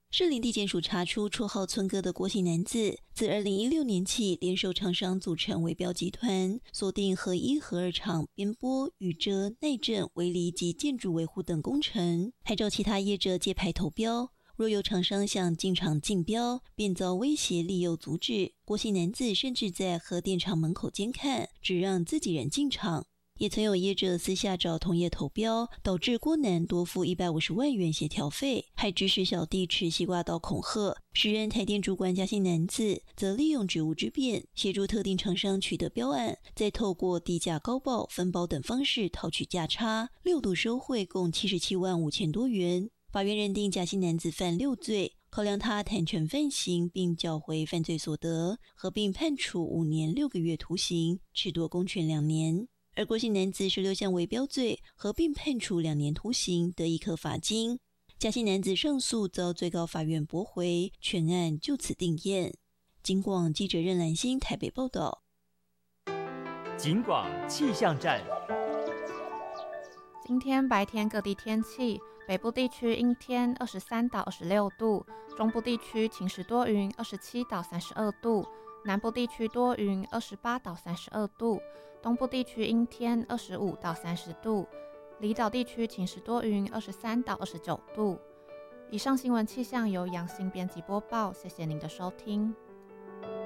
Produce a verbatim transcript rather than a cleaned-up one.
士林地检署查出绰号村哥的郭姓男子，自二零一六年起联手厂商组成围标集团，锁定核一、核二厂边坡、雨遮、耐震、围篱及建筑维护等工程，还找其他业者借牌投标。若有厂商想进场竞标，便遭威胁利诱阻止。郭姓男子甚至在核电厂门口监看，只让自己人进场。也曾有业者私下找同业投标，导致郭男多付一百五十万元协调费，还指使小弟持西瓜刀恐吓。时任台电主管嘉姓男子则利用职务之便，协助特定厂商取得标案，再透过低价高报、分包等方式讨取价差，六度收贿共七十七万五千多元。法院认定嘉姓男子犯六罪，考量他坦诚犯行并缴回犯罪所得，合并判处五年六个月徒刑，褫夺公权两年。而郭姓男子十六项围标罪合并判处两年徒刑，得一颗罚金。嘉姓男子上诉遭最高法院驳回，全案就此定验。警广记者任兰心台北报道。 警广气象站。 今天白天各地天气，北部地区阴天，二十三到二十六度；中部地区晴时多云，二十七到三十二度；南部地区多云，二十八到三十二度；东部地区阴天，二十五到三十度；离岛地区晴时多云，二十三到二十九度。以上新闻气象由杨欣编辑播报，谢谢您的收听。